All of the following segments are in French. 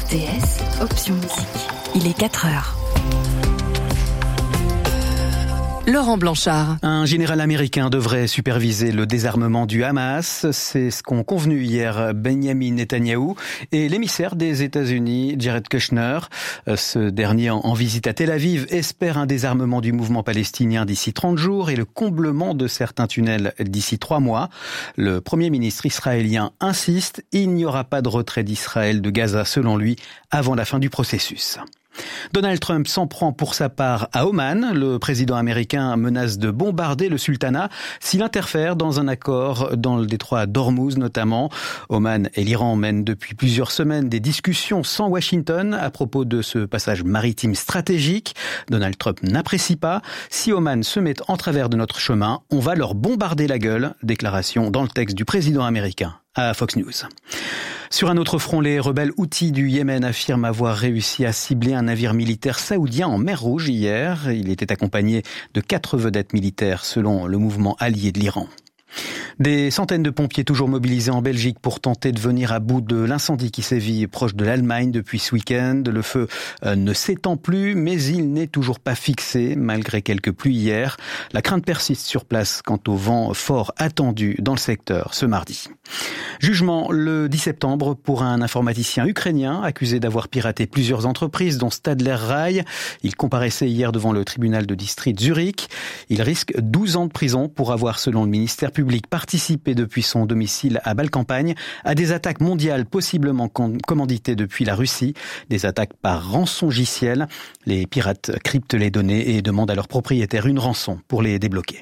RTS, option musique. Il est 4h. Laurent Blanchard. Un général américain devrait superviser le désarmement du Hamas. C'est ce qu'ont convenu hier Benjamin Netanyahou et l'émissaire des États-Unis, Jared Kushner. Ce dernier, en visite à Tel Aviv, espère un désarmement du mouvement palestinien d'ici 30 jours et le comblement de certains tunnels d'ici 3 mois. Le Premier ministre israélien insiste, il n'y aura pas de retrait d'Israël de Gaza, selon lui, avant la fin du processus. Donald Trump s'en prend pour sa part à Oman. Le président américain menace de bombarder le sultanat s'il interfère dans un accord dans le détroit d'Ormuz notamment. Oman et l'Iran mènent depuis plusieurs semaines des discussions sans Washington à propos de ce passage maritime stratégique. Donald Trump n'apprécie pas. Si Oman se met en travers de notre chemin, on va leur bombarder la gueule. Déclaration dans le texte du président américain à Fox News. Sur un autre front, les rebelles houthis du Yémen affirment avoir réussi à cibler un navire militaire saoudien en mer Rouge hier. Il était accompagné de 4 vedettes militaires selon le mouvement allié de l'Iran. Des centaines de pompiers toujours mobilisés en Belgique pour tenter de venir à bout de l'incendie qui sévit proche de l'Allemagne depuis ce week-end. Le feu ne s'étend plus, mais il n'est toujours pas fixé malgré quelques pluies hier. La crainte persiste sur place quant au vent fort attendu dans le secteur ce mardi. Jugement le 10 septembre pour un informaticien ukrainien accusé d'avoir piraté plusieurs entreprises dont Stadler Rail. Il comparaissait hier devant le tribunal de district de Zurich. Il risque 12 ans de prison pour avoir, selon le ministère public, participé depuis son domicile à Bâle-Campagne à des attaques mondiales possiblement commanditées depuis la Russie, des attaques par rançongiciel. Les pirates cryptent les données et demandent à leurs propriétaires une rançon pour les débloquer.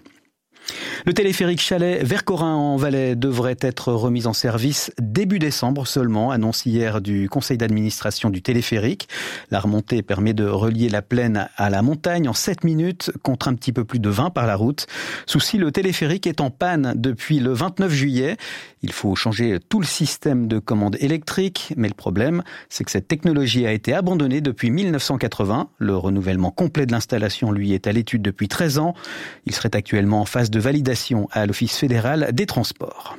Le téléphérique Chalais-Vercorin en Valais devrait être remis en service début décembre seulement, annonce hier du conseil d'administration du téléphérique. La remontée permet de relier la plaine à la montagne en 7 minutes contre un petit peu plus de 20 par la route. Souci, le téléphérique est en panne depuis le 29 juillet. Il faut changer tout le système de commande électrique, mais le problème, c'est que cette technologie a été abandonnée depuis 1980. Le renouvellement complet de l'installation, lui, est à l'étude depuis 13 ans. Il serait actuellement en phase de validation à l'Office fédéral des transports.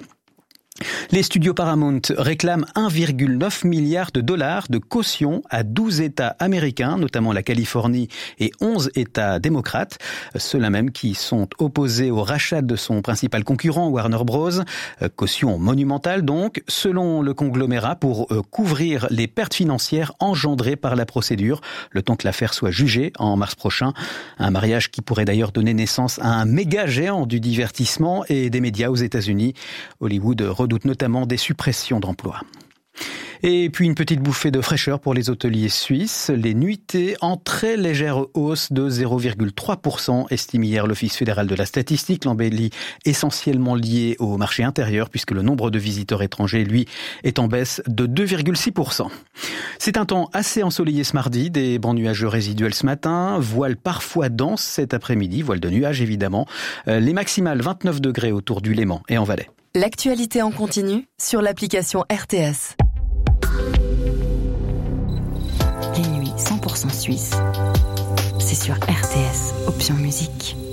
Les studios Paramount réclament 1,9 milliard de dollars de caution à 12 États américains, notamment la Californie et 11 États démocrates, ceux-là même qui sont opposés au rachat de son principal concurrent Warner Bros. Caution monumentale donc, selon le conglomérat, pour couvrir les pertes financières engendrées par la procédure, le temps que l'affaire soit jugée en mars prochain. Un mariage qui pourrait d'ailleurs donner naissance à un méga géant du divertissement et des médias aux États-Unis. Hollywood redoute notamment des suppressions d'emplois. Et puis une petite bouffée de fraîcheur pour les hôteliers suisses. Les nuitées en très légère hausse de 0,3%, estime hier l'Office fédéral de la statistique. L'embellie essentiellement liée au marché intérieur puisque le nombre de visiteurs étrangers, lui, est en baisse de 2,6%. C'est un temps assez ensoleillé ce mardi, des bancs nuageux résiduels ce matin, voile parfois dense cet après-midi, voile de nuages évidemment. Les maximales 29 degrés autour du Léman et en Valais. L'actualité en continu sur l'application RTS. Les nuits 100% suisses, c'est sur RTS, option musique.